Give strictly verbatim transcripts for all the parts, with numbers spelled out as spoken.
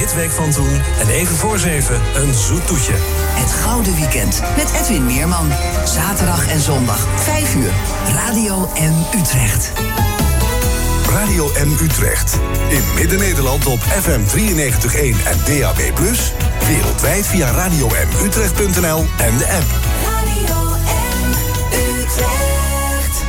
Ritweek van toen en even voor zeven een zoet toetje. Het Gouden Weekend met Edwin Meerman. Zaterdag en zondag, vijf uur. Radio M Utrecht. Radio M Utrecht. In Midden-Nederland op F M drieënnegentig komma één en D A B plus. Wereldwijd via radio m utrecht punt n l en de app. Radio M Utrecht.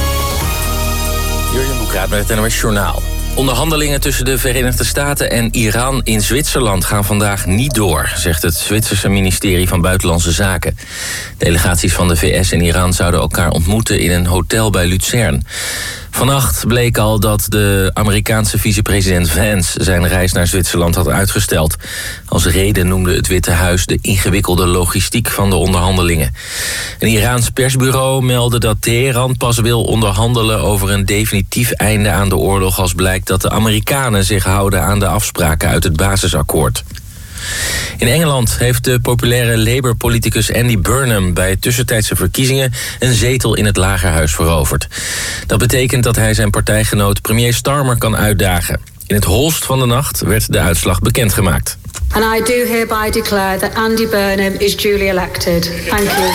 Jurjen Boekraat met het N O S Journaal. Onderhandelingen tussen de Verenigde Staten en Iran in Zwitserland gaan vandaag niet door, zegt het Zwitserse ministerie van Buitenlandse Zaken. Delegaties van de V S en Iran zouden elkaar ontmoeten in een hotel bij Luzern. Vannacht bleek al dat de Amerikaanse vicepresident Vance zijn reis naar Zwitserland had uitgesteld. Als reden noemde het Witte Huis de ingewikkelde logistiek van de onderhandelingen. Een Iraans persbureau meldde dat Teheran pas wil onderhandelen over een definitief einde aan de oorlog als blijkt dat de Amerikanen zich houden aan de afspraken uit het basisakkoord. In Engeland heeft de populaire Labour-politicus Andy Burnham bij tussentijdse verkiezingen een zetel in het Lagerhuis veroverd. Dat betekent dat hij zijn partijgenoot premier Starmer kan uitdagen. In het holst van de nacht werd de uitslag bekendgemaakt. And I do hereby declare that Andy Burnham is duly elected. Thank you.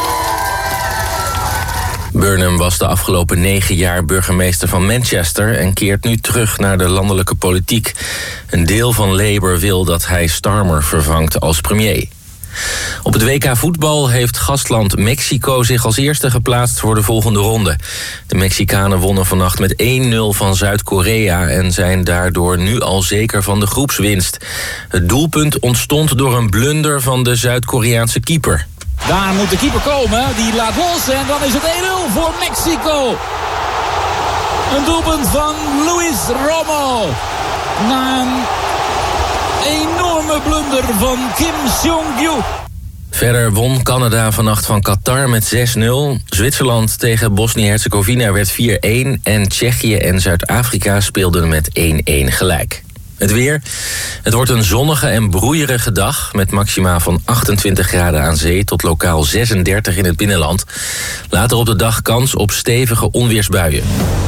Burnham was de afgelopen negen jaar burgemeester van Manchester en keert nu terug naar de landelijke politiek. Een deel van Labour wil dat hij Starmer vervangt als premier. Op het W K voetbal heeft gastland Mexico zich als eerste geplaatst voor de volgende ronde. De Mexicanen wonnen vannacht met één nul van Zuid-Korea en zijn daardoor nu al zeker van de groepswinst. Het doelpunt ontstond door een blunder van de Zuid-Koreaanse keeper. Daar moet de keeper komen, die laat los en dan is het één nul voor Mexico. Een doelpunt van Luis Romo. Na een enorme blunder van Kim Seong-gyu. Verder won Canada vannacht van Qatar met zes nul. Zwitserland tegen Bosnië-Herzegovina werd vier één en Tsjechië en Zuid-Afrika speelden met één één gelijk. Het weer. Het wordt een zonnige en broeierige dag met maxima van achtentwintig graden aan zee tot lokaal zesendertig in het binnenland. Later op de dag kans op stevige onweersbuien.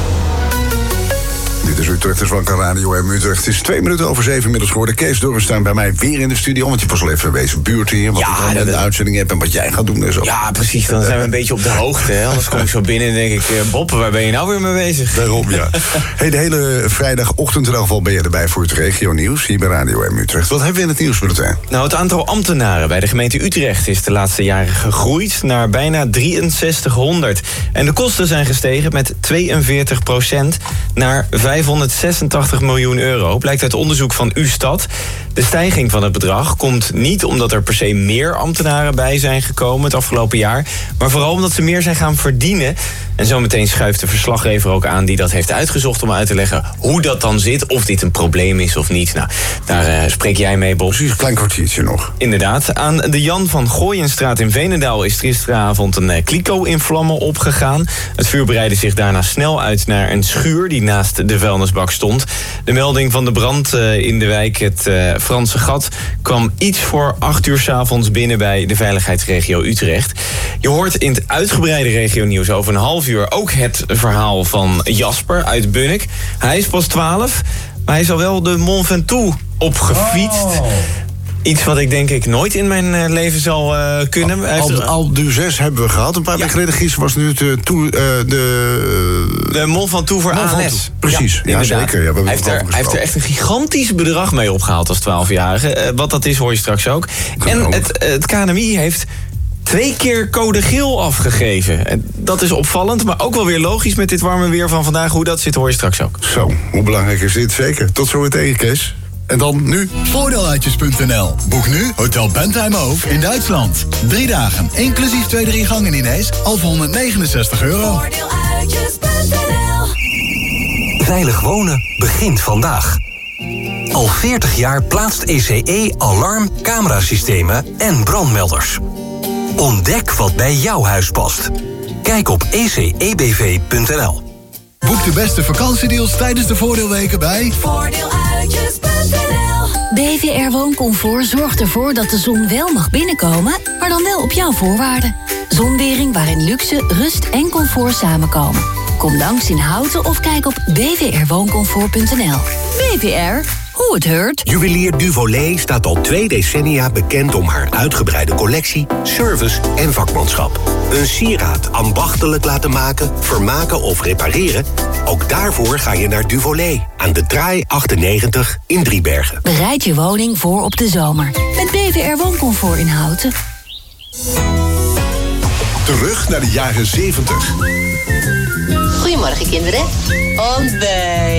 Dit is Utrecht, van Radio M Utrecht. Het is twee minuten over zeven inmiddels geworden. Kees Dorren staan bij mij weer in de studio, want je was al even bezig buurt hier. Wat ja, ik dan de uitzending heb en wat jij gaat doen en zo. Ja, precies. Dan zijn we een beetje op de hoogte. Hè? Anders kom ik zo binnen en denk ik, Bob, waar ben je nou weer mee bezig? Daarom, ja. Hey, de hele vrijdagochtend in elk geval ben je erbij voor het regio-nieuws hier bij Radio M Utrecht. Wat hebben we in het nieuwsbulletin? Nou, het aantal ambtenaren bij de gemeente Utrecht is de laatste jaren gegroeid naar bijna drieënzestighonderd. En de kosten zijn gestegen met tweeënveertig procent naar vijfhonderdzesentachtig miljoen euro, blijkt uit onderzoek van U-Stad. De stijging van het bedrag komt niet omdat er per se meer ambtenaren bij zijn gekomen het afgelopen jaar, maar vooral omdat ze meer zijn gaan verdienen. En zometeen schuift de verslaggever ook aan die dat heeft uitgezocht om uit te leggen hoe dat dan zit, of dit een probleem is of niet. Nou, daar uh, spreek jij mee, Bob. Precies, een klein kwartiertje nog. Inderdaad. Aan de Jan van Gooienstraat in Veenendaal is gisteravond een uh, kliko in vlammen opgegaan. Het vuur breidde zich daarna snel uit naar een schuur die naast de vuilnisbak stond. De melding van de brand uh, in de wijk het uh, Franse Gat kwam iets voor acht uur 's avonds binnen bij de veiligheidsregio Utrecht. Je hoort in het uitgebreide regionieuws over een half uur ook het verhaal van Jasper uit Bunnik. Hij is pas twaalf, maar hij is al wel de Mont Ventoux opgefietst. Oh. Iets wat ik denk ik nooit in mijn uh, leven zal uh, kunnen. Al, al, al du zes hebben we gehad. Een paar weken ja. geleden gisteren was nu de, to, uh, de... de Mont Ventoux voor A N S. Precies, ja, ja zeker. Ja, we hij, heeft er, hij heeft er echt een gigantisch bedrag mee opgehaald als twaalfjarige. Uh, wat dat is hoor je straks ook. En het, het K N M I heeft twee keer code geel afgegeven. En dat is opvallend, maar ook wel weer logisch met dit warme weer van vandaag. Hoe dat zit hoor je straks ook. Zo, hoe belangrijk is dit? Zeker. Tot zo meteen, Kees. En dan nu? Voordeeluitjes punt n l. Boek nu Hotel Bentheimhof in Duitsland. Drie dagen, inclusief twee drie gangen Inees, al voor honderdnegenenzestig euro. Voordeeluitjes punt n l. Veilig wonen begint vandaag. Al veertig jaar plaatst E C E alarm, camerasystemen en brandmelders. Ontdek wat bij jouw huis past. Kijk op e c e b v punt n l. Boek de beste vakantiedeals tijdens de voordeelweken bij Voordeeluitjes punt n l. B V R Wooncomfort zorgt ervoor dat de zon wel mag binnenkomen, maar dan wel op jouw voorwaarden. Zonwering waarin luxe, rust en comfort samenkomen. Kom langs in Houten of kijk op b v r wooncomfort punt n l. B V R, hoe het heurt. Juwelier Duvolet staat al twee decennia bekend om haar uitgebreide collectie, service en vakmanschap. Een sieraad ambachtelijk laten maken, vermaken of repareren? Ook daarvoor ga je naar Duvolet aan de Draai achtennegentig in Driebergen. Bereid je woning voor op de zomer. Met B V R Wooncomfort in Houten. Terug naar de jaren zeventig. Goedemorgen, kinderen. Ontbijt.